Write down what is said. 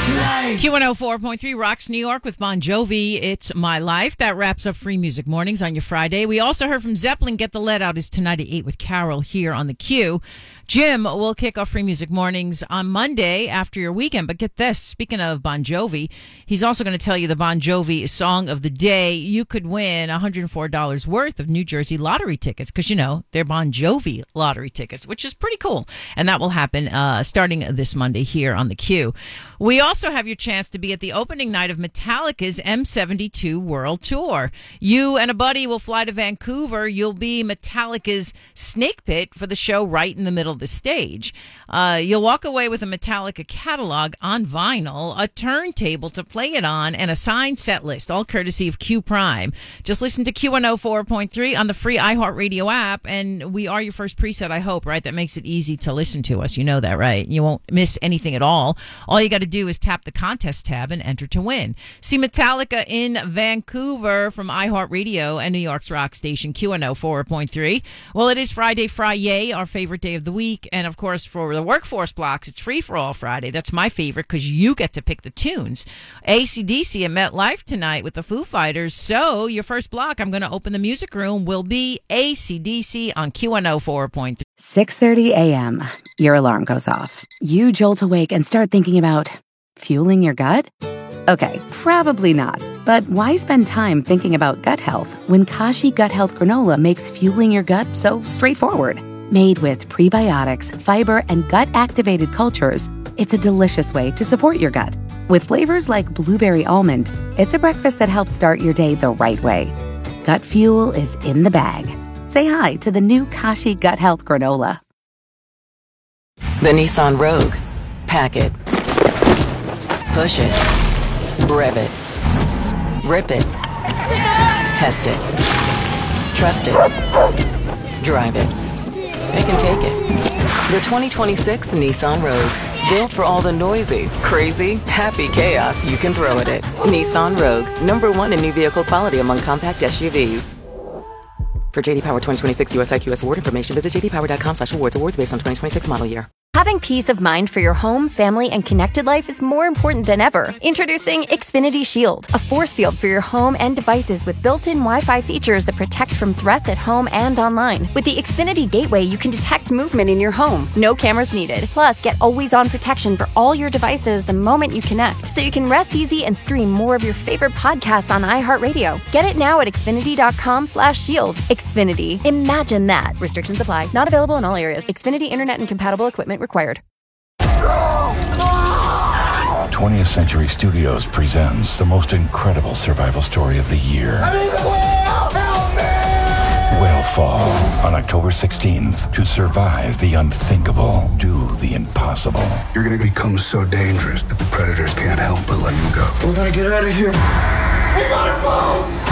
Q104.3 rocks New York with Bon Jovi. It's My Life. That wraps up Free Music Mornings on your Friday. We also heard from Zeppelin. Get the Lead Out is tonight at 8 with Carol here on the Q. Jim will kick off Free Music Mornings on Monday after your weekend. But get this, speaking of Bon Jovi, he's also going to tell you the Bon Jovi song of the day. You could win $104 worth of New Jersey lottery tickets because, you know, they're Bon Jovi lottery tickets, which is pretty cool. And that will happen starting this Monday here on the Q. We also have your chance to be at the opening night of Metallica's M72 World Tour. You and a buddy will fly to Vancouver. You'll be Metallica's Snake Pit for the show right in the middle of the stage. You'll walk away with a Metallica catalog on vinyl, a turntable to play it on, and a signed set list, all courtesy of Q Prime. Just listen to Q104.3 on the free iHeartRadio app, and we are your first preset, I hope, right? That makes it easy to listen to us. You know that, right? You won't miss anything at all. All you got to do is tap the contest tab and enter to win. See Metallica in Vancouver from iHeartRadio and New York's rock station Q104.3. Well, it is Friday, our favorite day of the week. And of course, for the workforce blocks, it's Free for All Friday. That's my favorite because you get to pick the tunes. AC/DC at MetLife tonight with the Foo Fighters. So your first block, I'm going to open the music room, will be AC/DC on Q104.3. 6:30 a.m. Your alarm goes off. You jolt awake and start thinking about fueling your gut? Okay, probably not. But why spend time thinking about gut health when Kashi Gut Health Granola makes fueling your gut so straightforward? Made with prebiotics, fiber, and gut-activated cultures, it's a delicious way to support your gut. With flavors like blueberry almond, it's a breakfast that helps start your day the right way. Gut fuel is in the bag. Say hi to the new Kashi Gut Health Granola. The Nissan Rogue. Pack it. Push it. Rev it. Rip it. Test it. Trust it. Drive it. It can take it. The 2026 Nissan Rogue. Built for all the noisy, crazy, happy chaos you can throw at it. Nissan Rogue. #1 in new vehicle quality among compact SUVs. For JD Power 2026 US IQS award information, visit jdpower.com/awards. Awards based on 2026 model year. Having peace of mind for your home, family, and connected life is more important than ever. Introducing Xfinity Shield, a force field for your home and devices with built-in Wi-Fi features that protect from threats at home and online. With the Xfinity Gateway, you can detect movement in your home. No cameras needed. Plus, get always-on protection for all your devices the moment you connect, so you can rest easy and stream more of your favorite podcasts on iHeartRadio. Get it now at Xfinity.com/shield. Xfinity. Imagine that. Restrictions apply. Not available in all areas. Xfinity Internet and compatible equipment required. 20th Century Studios presents the most incredible survival story of the year. I'm in the whale! Help me! Whale Fall on October 16th. To survive the unthinkable, do the impossible. You're going to become so dangerous that the predators can't help but let you go. We're going to get out of here. We gotta go!